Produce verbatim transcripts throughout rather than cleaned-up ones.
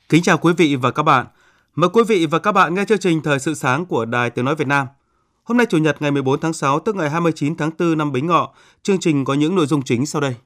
Kính chào quý vị và các bạn. Mời quý vị và các bạn nghe chương trình Thời sự sáng của Đài Tiếng nói Việt Nam. Hôm nay Chủ nhật ngày mười bốn tháng sáu, tức ngày hai mươi chín tháng tư năm Bính Ngọ. Chương trình có những nội dung chính sau đây.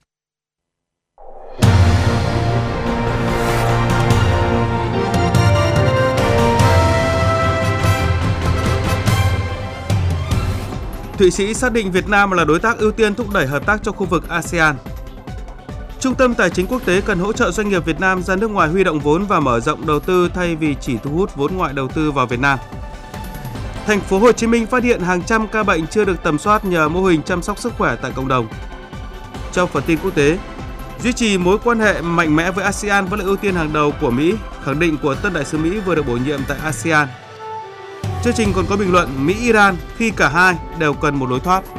Thụy Sĩ xác định Việt Nam là đối tác ưu tiên thúc đẩy hợp tác trong khu vực a sê an. Trung tâm Tài chính Quốc tế cần hỗ trợ doanh nghiệp Việt Nam ra nước ngoài huy động vốn và mở rộng đầu tư thay vì chỉ thu hút vốn ngoại đầu tư vào Việt Nam. Thành phố Hồ Chí Minh phát hiện hàng trăm ca bệnh chưa được tầm soát nhờ mô hình chăm sóc sức khỏe tại cộng đồng. Trong phần tin quốc tế, duy trì mối quan hệ mạnh mẽ với a sê an vẫn là ưu tiên hàng đầu của Mỹ, khẳng định của tân đại sứ Mỹ vừa được bổ nhiệm tại a sê an. Chương trình còn có bình luận Mỹ-Iran khi cả hai đều cần một lối thoát.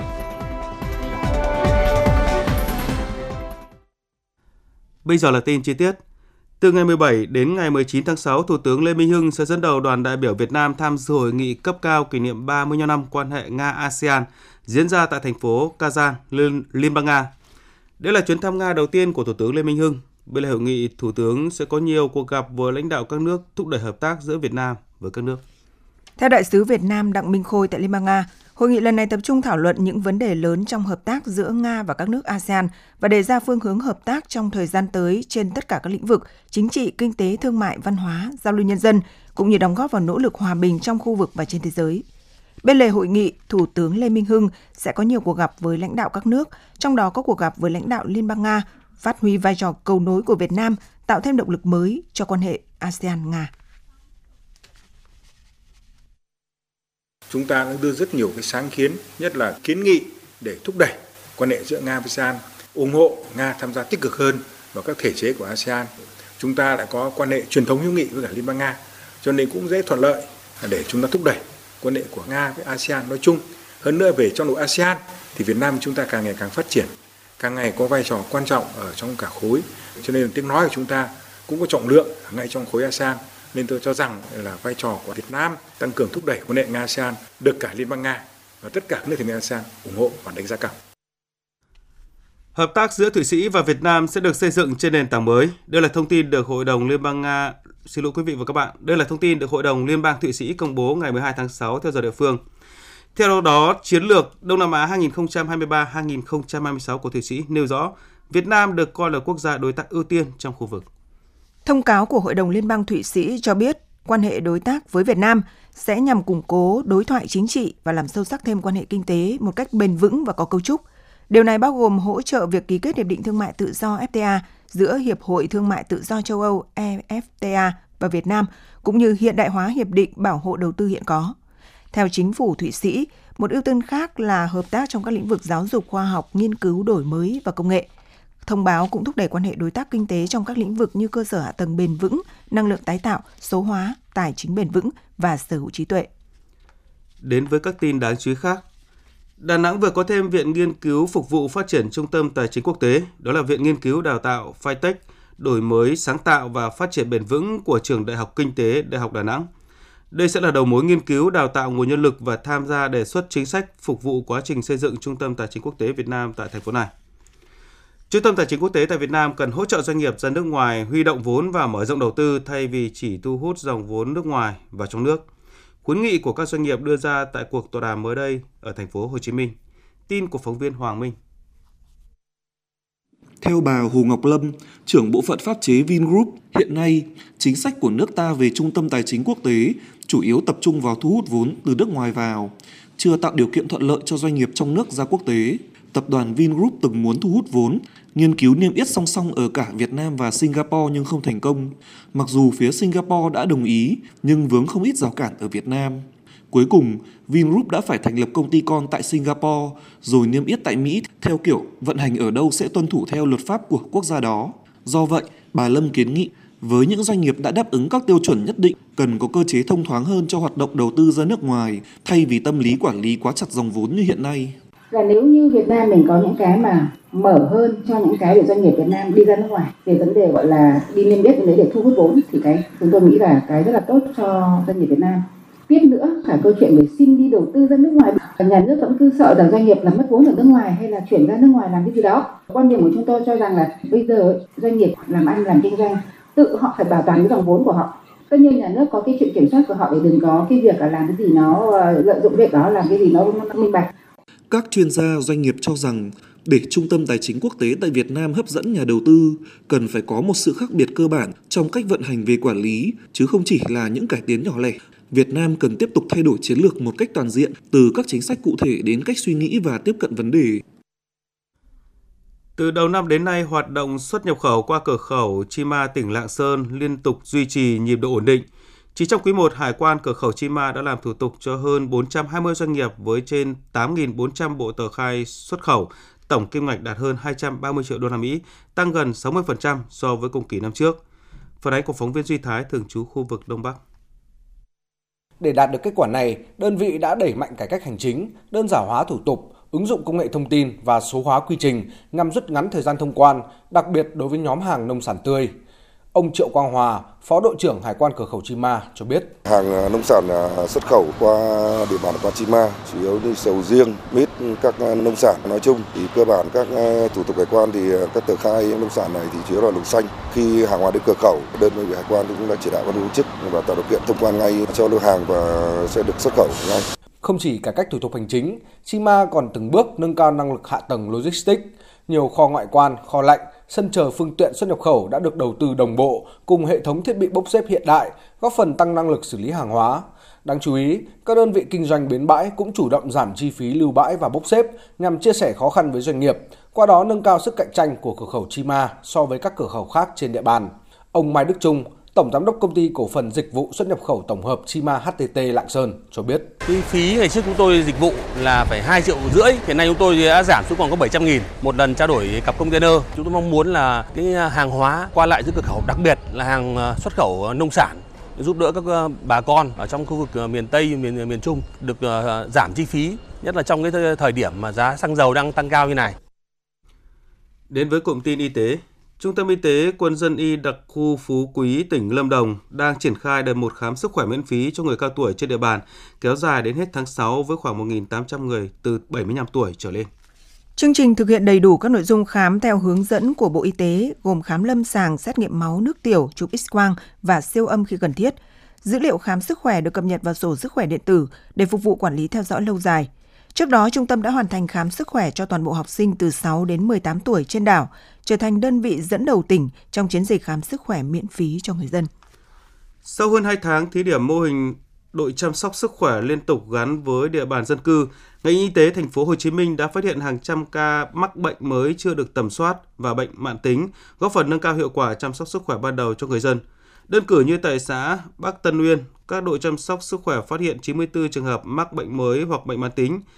Bây giờ là tin chi tiết. Từ ngày mười bảy đến ngày mười chín tháng sáu, Thủ tướng Lê Minh Hưng sẽ dẫn đầu đoàn đại biểu Việt Nam tham dự hội nghị cấp cao kỷ niệm ba mươi lăm năm quan hệ Nga-a sê an diễn ra tại thành phố Kazan, Liên bang Nga. Đây là chuyến thăm Nga đầu tiên của Thủ tướng Lê Minh Hưng. Bên lề hội nghị, Thủ tướng sẽ có nhiều cuộc gặp với lãnh đạo các nước thúc đẩy hợp tác giữa Việt Nam với các nước. Theo đại sứ Việt Nam Đặng Minh Khôi tại Liên bang Nga, hội nghị lần này tập trung thảo luận những vấn đề lớn trong hợp tác giữa Nga và các nước a sê an và đề ra phương hướng hợp tác trong thời gian tới trên tất cả các lĩnh vực chính trị, kinh tế, thương mại, văn hóa, giao lưu nhân dân, cũng như đóng góp vào nỗ lực hòa bình trong khu vực và trên thế giới. Bên lề hội nghị, Thủ tướng Lê Minh Hưng sẽ có nhiều cuộc gặp với lãnh đạo các nước, trong đó có cuộc gặp với lãnh đạo Liên bang Nga, phát huy vai trò cầu nối của Việt Nam, tạo thêm động lực mới cho quan hệ a sê an-Nga. Chúng ta đã đưa rất nhiều cái sáng kiến, nhất là kiến nghị để thúc đẩy quan hệ giữa Nga và a sê an, ủng hộ Nga tham gia tích cực hơn vào các thể chế của a sê an. Chúng ta đã có quan hệ truyền thống hữu nghị với cả Liên bang Nga, cho nên cũng dễ thuận lợi để chúng ta thúc đẩy quan hệ của Nga với a sê an nói chung. Hơn nữa về trong nội a sê an thì Việt Nam chúng ta càng ngày càng phát triển, càng ngày có vai trò quan trọng ở trong cả khối. Cho nên tiếng nói của chúng ta cũng có trọng lượng ngay trong khối a sê an. Nên tôi cho rằng là vai trò của Việt Nam tăng cường thúc đẩy quan hệ Nga-a sê an được cả Liên bang Nga và tất cả các nước thành viên a sê an ủng hộ và đánh giá cao. Hợp tác giữa Thụy Sĩ và Việt Nam sẽ được xây dựng trên nền tảng mới. Đây là thông tin được Hội đồng Liên bang Nga, xin lỗi quý vị và các bạn, đây là thông tin được Hội đồng Liên bang Thụy Sĩ công bố ngày mười hai tháng sáu theo giờ địa phương. Theo đó, chiến lược Đông Nam Á hai nghìn không trăm hai mươi ba đến hai nghìn không trăm hai mươi sáu của Thụy Sĩ nêu rõ Việt Nam được coi là quốc gia đối tác ưu tiên trong khu vực. Thông cáo của Hội đồng Liên bang Thụy Sĩ cho biết quan hệ đối tác với Việt Nam sẽ nhằm củng cố đối thoại chính trị và làm sâu sắc thêm quan hệ kinh tế một cách bền vững và có cấu trúc. Điều này bao gồm hỗ trợ việc ký kết Hiệp định Thương mại Tự do ép tê a giữa Hiệp hội Thương mại Tự do châu Âu e ép tê a và Việt Nam, cũng như hiện đại hóa Hiệp định Bảo hộ Đầu tư hiện có. Theo chính phủ Thụy Sĩ, một ưu tiên khác là hợp tác trong các lĩnh vực giáo dục, khoa học, nghiên cứu, đổi mới và công nghệ. Thông báo cũng thúc đẩy quan hệ đối tác kinh tế trong các lĩnh vực như cơ sở hạ tầng bền vững, năng lượng tái tạo, số hóa, tài chính bền vững và sở hữu trí tuệ. Đến với các tin đáng chú ý khác, Đà Nẵng vừa có thêm Viện Nghiên cứu phục vụ phát triển Trung tâm Tài chính Quốc tế, đó là Viện Nghiên cứu Đào tạo Fitech, đổi mới, sáng tạo và phát triển bền vững của Trường Đại học Kinh tế Đại học Đà Nẵng. Đây sẽ là đầu mối nghiên cứu, đào tạo nguồn nhân lực và tham gia đề xuất chính sách phục vụ quá trình xây dựng Trung tâm Tài chính Quốc tế Việt Nam tại thành phố này. Trung tâm Tài chính Quốc tế tại Việt Nam cần hỗ trợ doanh nghiệp ra nước ngoài huy động vốn và mở rộng đầu tư thay vì chỉ thu hút dòng vốn nước ngoài vào trong nước. Khuyến nghị của các doanh nghiệp đưa ra tại cuộc tọa đàm mới đây ở thành phố Hồ Chí Minh. Tin của phóng viên Hoàng Minh. Theo bà Hồ Ngọc Lâm, trưởng bộ phận pháp chế Vingroup, hiện nay chính sách của nước ta về Trung tâm Tài chính Quốc tế chủ yếu tập trung vào thu hút vốn từ nước ngoài vào, chưa tạo điều kiện thuận lợi cho doanh nghiệp trong nước ra quốc tế. Tập đoàn Vingroup từng muốn thu hút vốn, nghiên cứu niêm yết song song ở cả Việt Nam và Singapore nhưng không thành công. Mặc dù phía Singapore đã đồng ý, nhưng vướng không ít rào cản ở Việt Nam. Cuối cùng, Vingroup đã phải thành lập công ty con tại Singapore, rồi niêm yết tại Mỹ theo kiểu vận hành ở đâu sẽ tuân thủ theo luật pháp của quốc gia đó. Do vậy, bà Lâm kiến nghị, với những doanh nghiệp đã đáp ứng các tiêu chuẩn nhất định, cần có cơ chế thông thoáng hơn cho hoạt động đầu tư ra nước ngoài, thay vì tâm lý quản lý quá chặt dòng vốn như hiện nay. Là nếu như Việt Nam mình có những cái mà mở hơn cho những cái để doanh nghiệp Việt Nam đi ra nước ngoài về vấn đề gọi là đi niêm yết đấy để thu hút vốn, thì cái chúng tôi nghĩ là cái rất là tốt cho doanh nghiệp Việt Nam. Tiếp nữa, cả câu chuyện về xin đi đầu tư ra nước ngoài, nhà nước vẫn cứ sợ rằng doanh nghiệp làm mất vốn ở nước ngoài hay là chuyển ra nước ngoài làm cái gì đó. Quan điểm của chúng tôi cho rằng là bây giờ doanh nghiệp làm ăn làm kinh doanh tự họ phải bảo toàn cái dòng vốn của họ. Tất nhiên nhà nước có cái chuyện kiểm soát của họ để đừng có cái việc là làm cái gì nó lợi dụng việc đó, làm cái gì nó, nó minh bạch. Các chuyên gia doanh nghiệp cho rằng để Trung tâm Tài chính Quốc tế tại Việt Nam hấp dẫn nhà đầu tư, cần phải có một sự khác biệt cơ bản trong cách vận hành về quản lý, chứ không chỉ là những cải tiến nhỏ lẻ. Việt Nam cần tiếp tục thay đổi chiến lược một cách toàn diện, từ các chính sách cụ thể đến cách suy nghĩ và tiếp cận vấn đề. Từ đầu năm đến nay, hoạt động xuất nhập khẩu qua cửa khẩu Chi Ma, tỉnh Lạng Sơn liên tục duy trì nhịp độ ổn định. Chỉ trong quý một, Hải quan cửa khẩu Chi Ma đã làm thủ tục cho hơn bốn trăm hai mươi doanh nghiệp với trên tám nghìn bốn trăm bộ tờ khai xuất khẩu, tổng kim ngạch đạt hơn hai trăm ba mươi triệu đô la Mỹ, tăng gần sáu mươi phần trăm so với cùng kỳ năm trước. Phản ánh của phóng viên Duy Thái, thường trú khu vực Đông Bắc. Để đạt được kết quả này, đơn vị đã đẩy mạnh cải cách hành chính, đơn giản hóa thủ tục, ứng dụng công nghệ thông tin và số hóa quy trình nhằm rút ngắn thời gian thông quan, đặc biệt đối với nhóm hàng nông sản tươi. Ông Triệu Quang Hòa, Phó đội trưởng Hải quan cửa khẩu Chi Ma cho biết. Hàng nông sản xuất khẩu qua địa bàn qua Chi Ma, chủ yếu như sầu riêng, mít, các nông sản nói chung thì cơ bản các thủ tục hải quan thì các tờ khai nông sản này thì chủ yếu là luồng xanh. Khi hàng hóa đến cửa khẩu, đơn vị hải quan cũng đã chỉ đạo các đối chức và tạo điều kiện thông quan ngay cho lô hàng và sẽ được xuất khẩu ngay. Không chỉ cải cách thủ tục hành chính, Chi Ma còn từng bước nâng cao năng lực hạ tầng logistics. Nhiều kho ngoại quan, kho lạnh, sân chờ phương tiện xuất nhập khẩu đã được đầu tư đồng bộ cùng hệ thống thiết bị bốc xếp hiện đại, góp phần tăng năng lực xử lý hàng hóa. Đáng chú ý, các đơn vị kinh doanh bến bãi cũng chủ động giảm chi phí lưu bãi và bốc xếp nhằm chia sẻ khó khăn với doanh nghiệp, qua đó nâng cao sức cạnh tranh của cửa khẩu Chi Ma so với các cửa khẩu khác trên địa bàn. Ông Mai Đức Trung, Tổng Giám đốc Công ty Cổ phần Dịch vụ Xuất nhập khẩu Tổng hợp Chi Ma hát tê tê Lạng Sơn cho biết. Cái phí ngày trước chúng tôi dịch vụ là phải hai triệu rưỡi, hiện nay chúng tôi đã giảm xuống còn có bảy trăm nghìn một lần trao đổi cặp container. Chúng tôi mong muốn là cái hàng hóa qua lại giữa cửa khẩu, đặc biệt là hàng xuất khẩu nông sản, giúp đỡ các bà con ở trong khu vực miền Tây, miền miền Trung được giảm chi phí, nhất là trong cái thời điểm mà giá xăng dầu đang tăng cao như này. Đến với cụm tin y tế, Trung tâm Y tế Quân dân y đặc khu Phú Quý, tỉnh Lâm Đồng đang triển khai đợt một khám sức khỏe miễn phí cho người cao tuổi trên địa bàn, kéo dài đến hết tháng sáu với khoảng một nghìn tám trăm người từ bảy mươi lăm tuổi trở lên. Chương trình thực hiện đầy đủ các nội dung khám theo hướng dẫn của Bộ Y tế, gồm khám lâm sàng, xét nghiệm máu, nước tiểu, chụp X-quang và siêu âm khi cần thiết. Dữ liệu khám sức khỏe được cập nhật vào sổ sức khỏe điện tử để phục vụ quản lý theo dõi lâu dài. Trước đó, trung tâm đã hoàn thành khám sức khỏe cho toàn bộ học sinh từ sáu đến mười tám tuổi trên đảo, trở thành đơn vị dẫn đầu tỉnh trong chiến dịch khám sức khỏe miễn phí cho người dân. Sau hơn hai tháng thí điểm mô hình đội chăm sóc sức khỏe liên tục gắn với địa bàn dân cư, ngành y tế thành phố Hồ Chí Minh đã phát hiện hàng trăm ca mắc bệnh mới chưa được tầm soát và bệnh mãn tính, góp phần nâng cao hiệu quả chăm sóc sức khỏe ban đầu cho người dân. Đơn cử như tại xã Bắc Tân Uyên, các đội chăm sóc sức khỏe phát hiện chín mươi tư trường hợp mắc bệnh mới hoặc bệnh mãn tính,